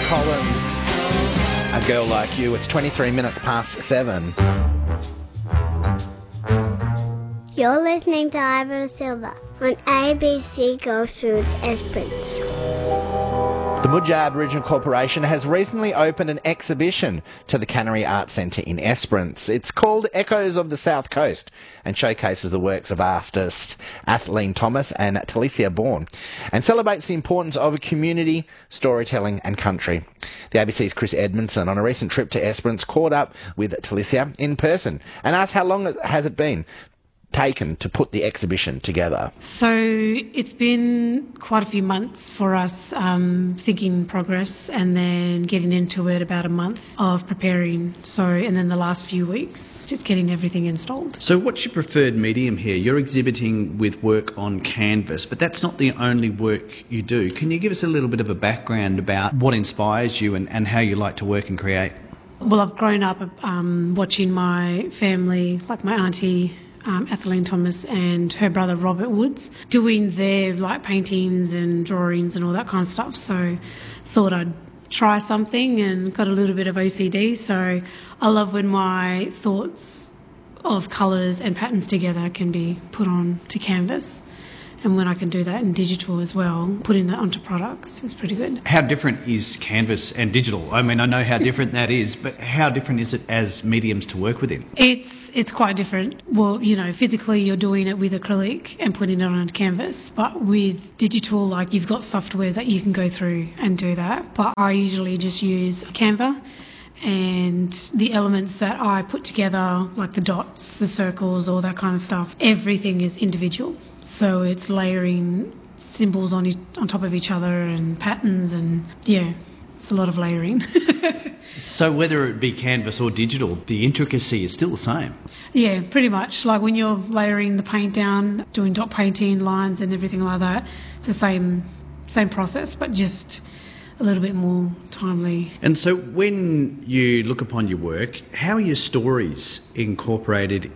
Collins, A Girl Like You. It's 23 minutes past 7. You're listening to Ivan Silva on ABC Goldfields Esperance. The Mudgee Aboriginal Corporation has recently opened an exhibition to the Cannery Arts Centre in Esperance. It's called Echoes of the South Coast and showcases the works of artists Athleen Thomas and Talicia Bourne and celebrates the importance of community, storytelling and country. The ABC's Chris Edmondson, on a recent trip to Esperance, caught up with Talicia in person and asked how long has it been taken to put the exhibition together. So it's been quite a few months for us thinking progress and then getting into it, about a month of preparing. And then the last few weeks just getting everything installed. So what's your preferred medium here? You're exhibiting with work on canvas, but that's not the only work you do. Can you give us a little bit of a background about what inspires you and how you like to work and create? Well, I've grown up watching my family, like my auntie Athleen Thomas and her brother Robert Woods, doing their paintings and drawings and all that kind of stuff. So thought I'd try something and got a little bit of OCD. So I love when my thoughts of colours and patterns together can be put on to canvas. And when I can do that in digital as well, putting that onto products is pretty good. How different is canvas and digital? I mean, I know how different that is, but how different is it as mediums to work within? It's quite different. Well, physically you're doing it with acrylic and putting it on canvas, but with digital, you've got softwares that you can go through and do that. But I usually just use Canva, and the elements that I put together, like the dots, the circles, all that kind of stuff, everything is individual. So it's layering symbols on top of each other and patterns, and it's a lot of layering. So whether it be canvas or digital, the intricacy is still the same? Yeah, pretty much. Like when you're layering the paint down, doing dot painting, lines and everything like that, it's the same process, but just a little bit more timely. And so when you look upon your work, how are your stories incorporated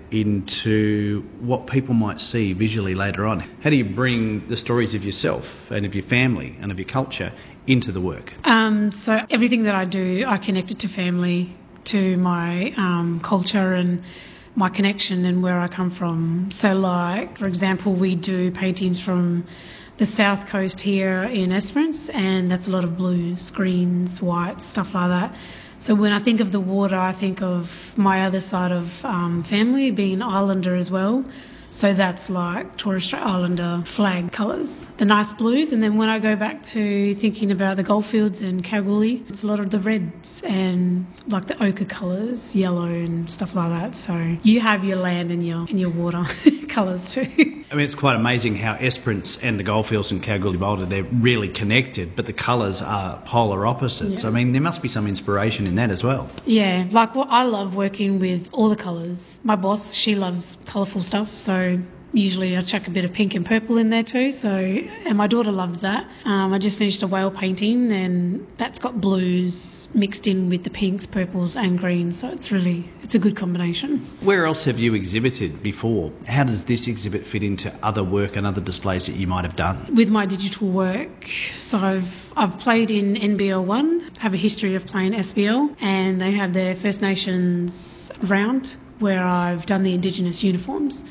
into what people might see visually later on? How do you bring the stories of yourself and of your family and of your culture into the work? So everything that I do, I connect it to family, to my culture and my connection and where I come from. So for example, we do paintings from the south coast here in Esperance, and that's a lot of blues, greens, whites, stuff like that. So when I think of the water, I think of my other side of family being Islander as well. So that's like Torres Strait Islander flag colours, the nice blues. And then when I go back to thinking about the Goldfields and Kalgoorlie, it's a lot of the reds and like the ochre colours, yellow and stuff like that. So you have your land and your water colours too. I mean, it's quite amazing how Esperance and the Goldfields and Kalgoorlie Boulder, they're really connected, but the colours are polar opposites. Yeah. I mean, there must be some inspiration in that as well. Yeah, I love working with all the colours. My boss, she loves colourful stuff, so usually I chuck a bit of pink and purple in there too. And my daughter loves that. I just finished a whale painting, and that's got blues mixed in with the pinks, purples and greens. So it's a good combination. Where else have you exhibited before? How does this exhibit fit into other work and other displays that you might have done? With my digital work, so I've played in NBL1, have a history of playing SBL, and they have their First Nations round where I've done the Indigenous uniforms.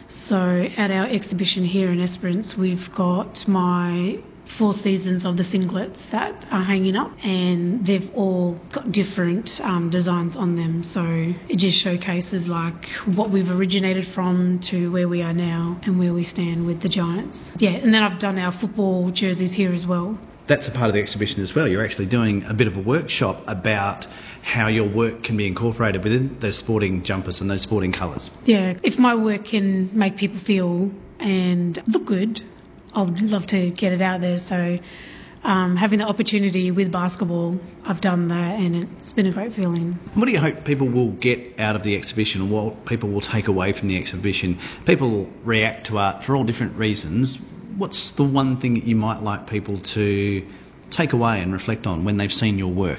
So at our exhibition here in Esperance, we've got my 4 seasons of the singlets that are hanging up, and they've all got different designs on them. So it just showcases what we've originated from to where we are now and where we stand with the Giants. Yeah, and then I've done our football jerseys here as well. That's a part of the exhibition as well. You're actually doing a bit of a workshop about how your work can be incorporated within those sporting jumpers and those sporting colours. Yeah, if my work can make people feel and look good, I'd love to get it out there. So having the opportunity with basketball, I've done that, and it's been a great feeling. What do you hope people will get out of the exhibition, or what people will take away from the exhibition? People react to art for all different reasons. What's the one thing that you might like people to take away and reflect on when they've seen your work?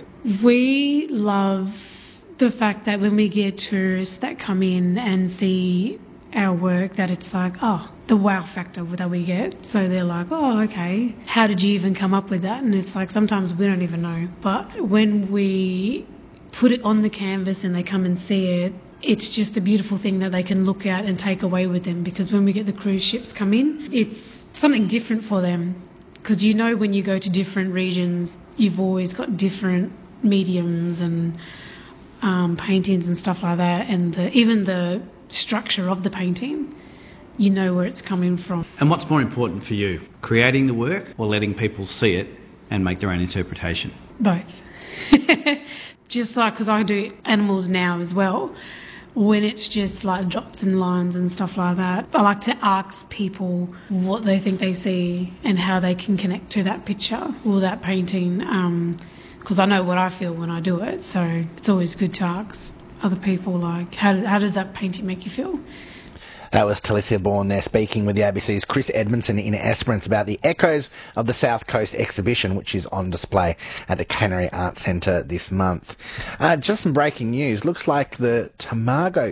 We love the fact that when we get tourists that come in and see our work, that it's like, oh, the wow factor that we get. So they're like, oh, okay, how did you even come up with that? And it's like sometimes we don't even know. But when we put it on the canvas and they come and see it, it's just a beautiful thing that they can look at and take away with them, because when we get the cruise ships come in, it's something different for them. Because when you go to different regions, you've always got different mediums and paintings and stuff like that, and even the structure of the painting, you know where it's coming from. And what's more important for you, creating the work or letting people see it and make their own interpretation? Both. Just like, because I do animals now as well, when it's just like dots and lines and stuff like that, I like to ask people what they think they see and how they can connect to that picture or that painting, because I know what I feel when I do it. So it's always good to ask other people, like, how does that painting make you feel? That was Talicia Bourne there speaking with the ABC's Chris Edmondson in Esperance about the Echoes of the South Coast exhibition, which is on display at the Cannery Arts Centre this month. Just some breaking news. Looks like the Tomago